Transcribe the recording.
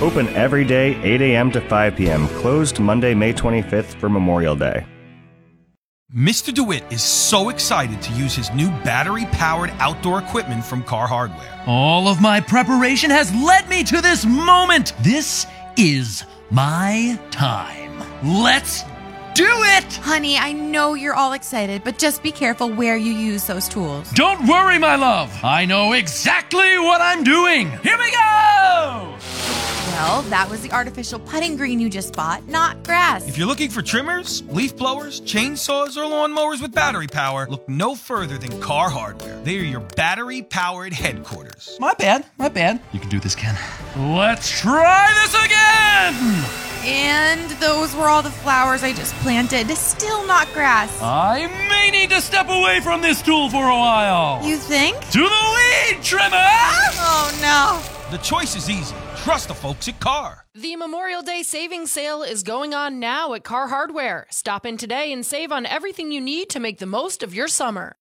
Open every day, 8 a.m. to 5 p.m. Closed Monday, May 25th for Memorial Day. Mr. DeWitt is so excited to use his new battery-powered outdoor equipment from Car Hardware. All of my preparation has led me to this moment. This is my time. Let's do it! Honey, I know you're all excited, but just be careful where you use those tools. Don't worry, my love. I know exactly what I'm doing. Here we go! Well, that was the artificial putting green you just bought, not grass. If you're looking for trimmers, leaf blowers, chainsaws, or lawnmowers with battery power, look no further than Car Hardware. They are your battery-powered headquarters. My bad. You can do this, Ken. Let's try this again! And those were all the flowers I just planted. Still not grass. I may need to step away from this tool for a while. You think? To the weed trimmer! Oh, no. The choice is easy. Trust the folks at Car. The Memorial Day savings sale is going on now at Car Hardware. Stop in today and save on everything you need to make the most of your summer.